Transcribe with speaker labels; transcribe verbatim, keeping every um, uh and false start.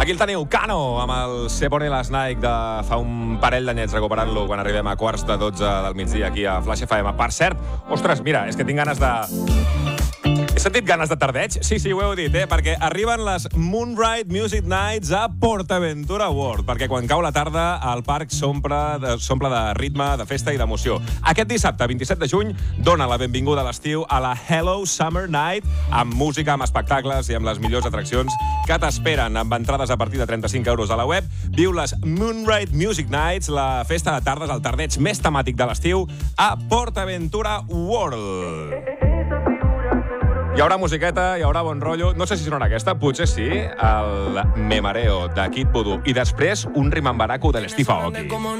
Speaker 1: Aquí el teniu, Cano, amb el Se pone las Nike de fa un parell d'anyets, recuperant-lo quan arribem a quarts de dotze del migdia aquí a Flash F M. Per cert, ostres, mira, és que tinc ganes de... He sentit ganes de tardeig? Sí, sí, ho heu dit, eh? Perquè arriben les Moonride Music Nights a PortAventura World, perquè quan cau la tarda el parc s'omple de, s'omple de ritme, de festa i d'emoció. Aquest dissabte, vint-i-set de juny, dona la benvinguda a l'estiu a la Hello Summer Night, amb música, amb espectacles i amb les millors atraccions que t'esperen, amb entrades a partir de trenta-cinc euros a la web. Viu les Moonride Music Nights, la festa de tardes, el tardeig més temàtic de l'estiu, a PortAventura World. Hi haurà musiqueta, hi haurà bon rotllo. No sé si sonarà aquesta, potser sí, el Me Mareo de Kid Voodoo. I després un rimambaraco de l'Steve Aoki.